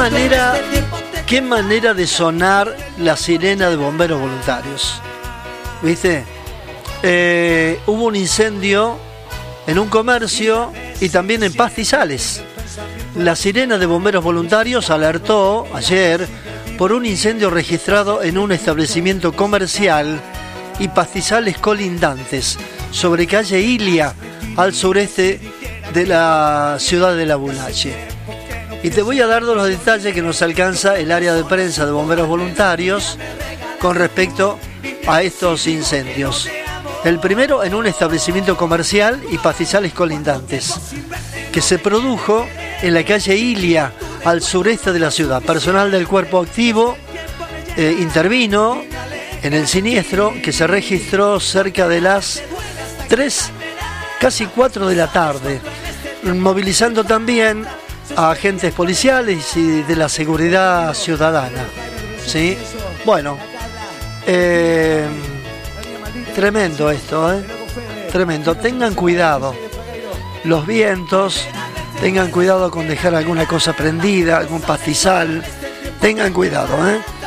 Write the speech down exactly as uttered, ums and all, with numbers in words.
manera, qué manera de sonar la sirena de bomberos voluntarios. ¿Viste? Eh, hubo un incendio en un comercio y también en pastizales. La sirena de bomberos voluntarios alertó ayer por un incendio registrado en un establecimiento comercial y pastizales colindantes sobre calle Ilia, al sureste de la ciudad de Labulache. Y te voy a dar los detalles que nos alcanza el área de prensa de bomberos voluntarios con respecto a estos incendios. El primero en un establecimiento comercial y pastizales colindantes, que se produjo en la calle Ilia, al sureste de la ciudad. Personal del cuerpo activo eh, intervino en el siniestro, que se registró cerca de las tres, casi cuatro de la tarde, movilizando también a agentes policiales y de la seguridad ciudadana. ¿Sí? Bueno, eh, tremendo esto, ¿eh? Tremendo. Tengan cuidado. Los vientos, tengan cuidado con dejar alguna cosa prendida, algún pastizal. Tengan cuidado, ¿eh?